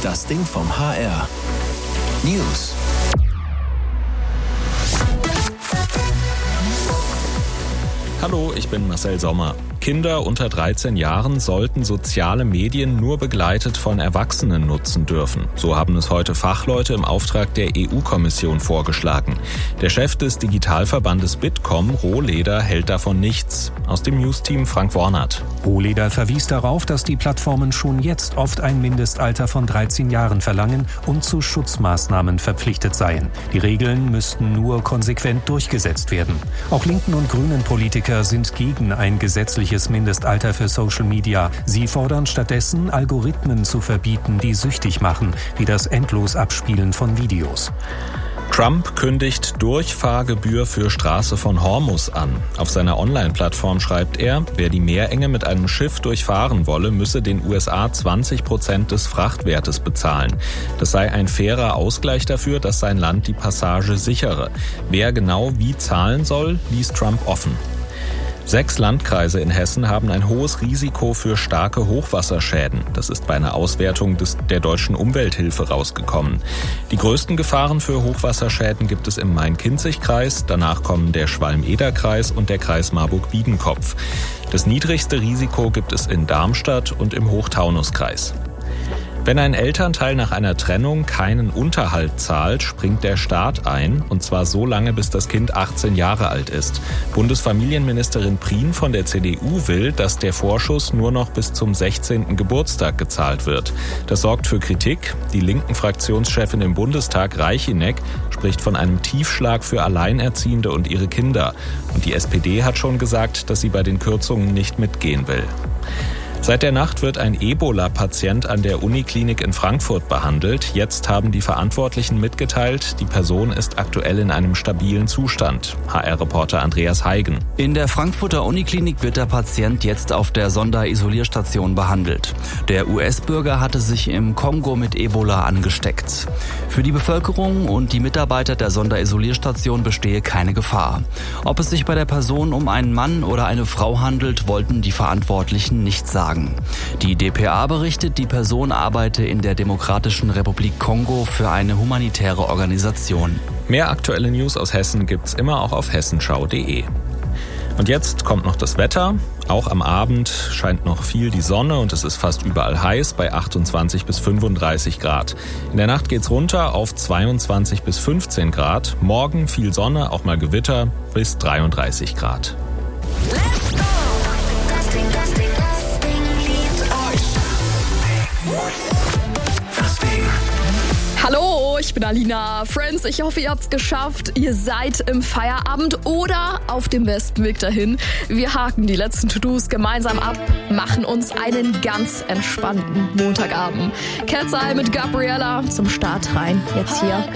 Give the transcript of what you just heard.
Das Ding vom HR. News. Hallo, ich bin Marcel Sommer. Kinder unter 13 Jahren sollten soziale Medien nur begleitet von Erwachsenen nutzen dürfen. So haben es heute Fachleute im Auftrag der EU-Kommission vorgeschlagen. Der Chef des Digitalverbandes Bitkom, Rohleder, hält davon nichts. Aus dem News-Team Frank Wornert. Rohleder verwies darauf, dass die Plattformen schon jetzt oft ein Mindestalter von 13 Jahren verlangen und zu Schutzmaßnahmen verpflichtet seien. Die Regeln müssten nur konsequent durchgesetzt werden. Auch linken und grünen Politiker sind gegen ein gesetzliches Mindestalter für Social Media. Sie fordern stattdessen, Algorithmen zu verbieten, die süchtig machen, wie das Endlosabspielen von Videos. Trump kündigt Durchfahrgebühr für Straße von Hormuz an. Auf seiner Online-Plattform schreibt er, wer die Meerenge mit einem Schiff durchfahren wolle, müsse den USA 20% des Frachtwertes bezahlen. Das sei ein fairer Ausgleich dafür, dass sein Land die Passage sichere. Wer genau wie zahlen soll, ließ Trump offen. 6 Landkreise in Hessen haben ein hohes Risiko für starke Hochwasserschäden. Das ist bei einer Auswertung der Deutschen Umwelthilfe rausgekommen. Die größten Gefahren für Hochwasserschäden gibt es im Main-Kinzig-Kreis, danach kommen der Schwalm-Eder-Kreis und der Kreis Marburg-Biedenkopf. Das niedrigste Risiko gibt es in Darmstadt und im Hochtaunuskreis. Wenn ein Elternteil nach einer Trennung keinen Unterhalt zahlt, springt der Staat ein, und zwar so lange, bis das Kind 18 Jahre alt ist. Bundesfamilienministerin Prien von der CDU will, dass der Vorschuss nur noch bis zum 16. Geburtstag gezahlt wird. Das sorgt für Kritik. Die linken Fraktionschefin im Bundestag, Reichinek, spricht von einem Tiefschlag für Alleinerziehende und ihre Kinder. Und die SPD hat schon gesagt, dass sie bei den Kürzungen nicht mitgehen will. Seit der Nacht wird ein Ebola-Patient an der Uniklinik in Frankfurt behandelt. Jetzt haben die Verantwortlichen mitgeteilt, die Person ist aktuell in einem stabilen Zustand. HR-Reporter Andreas Heigen. In der Frankfurter Uniklinik wird der Patient jetzt auf der Sonderisolierstation behandelt. Der US-Bürger hatte sich im Kongo mit Ebola angesteckt. Für die Bevölkerung und die Mitarbeiter der Sonderisolierstation bestehe keine Gefahr. Ob es sich bei der Person um einen Mann oder eine Frau handelt, wollten die Verantwortlichen nicht sagen. Die dpa berichtet, die Person arbeite in der Demokratischen Republik Kongo für eine humanitäre Organisation. Mehr aktuelle News aus Hessen gibt's immer auch auf hessenschau.de. Und jetzt kommt noch das Wetter. Auch am Abend scheint noch viel die Sonne und es ist fast überall heiß bei 28 bis 35 Grad. In der Nacht geht's runter auf 22 bis 15 Grad. Morgen viel Sonne, auch mal Gewitter bis 33 Grad. Hallo, ich bin Alina. Friends, ich hoffe, ihr habt's geschafft. Ihr seid im Feierabend oder auf dem besten Weg dahin. Wir haken die letzten To-Dos gemeinsam ab, machen uns einen ganz entspannten Montagabend. Cat's Eye mit Gabriella zum Start rein. Jetzt hier